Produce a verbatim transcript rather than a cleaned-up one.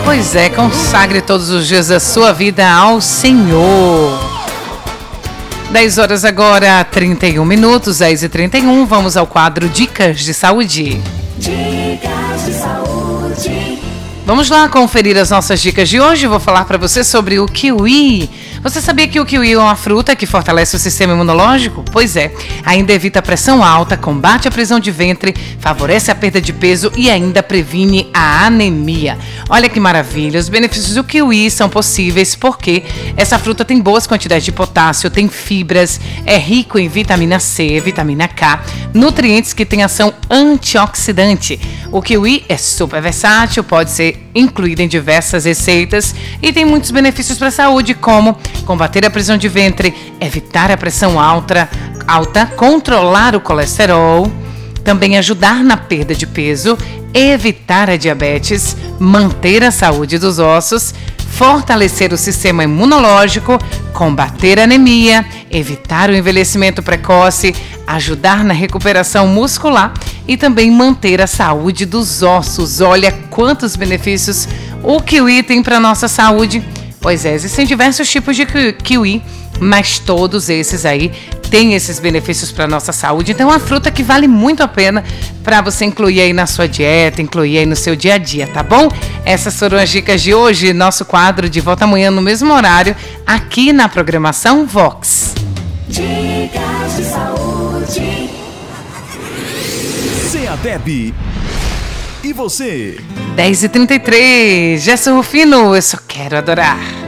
Pois é, consagre todos os dias da sua vida ao Senhor. dez horas agora, trinta e um minutos, dez e trinta e um. Vamos ao quadro Dicas de Saúde. Dicas de saúde. Vamos lá conferir as nossas dicas de hoje. Vou falar para você sobre o kiwi. Você sabia que o kiwi é uma fruta que fortalece o sistema imunológico? Pois é, ainda evita a pressão alta, combate a prisão de ventre, favorece a perda de peso e ainda previne a anemia. Olha que maravilha, os benefícios do kiwi são possíveis porque essa fruta tem boas quantidades de potássio, tem fibras, é rico em vitamina C, vitamina K, nutrientes que têm ação antioxidante. O kiwi é super versátil, pode ser incluído em diversas receitas e tem muitos benefícios para a saúde, como combater a prisão de ventre, evitar a pressão alta, alta, controlar o colesterol, também ajudar na perda de peso, evitar a diabetes, manter a saúde dos ossos, fortalecer o sistema imunológico, combater a anemia, evitar o envelhecimento precoce, ajudar na recuperação muscular e também manter a saúde dos ossos. Olha quantos benefícios o kiwi tem para a nossa saúde. Pois é, existem diversos tipos de kiwi, mas todos esses aí têm esses benefícios para a nossa saúde. Então é uma fruta que vale muito a pena para você incluir aí na sua dieta, incluir aí no seu dia a dia, tá bom? Essas foram as dicas de hoje, nosso quadro de volta amanhã no mesmo horário, aqui na programação Vox. Dicas de saúde. Seadeb. E você? dez e trinta e três, Gerson Rufino, eu só quero adorar.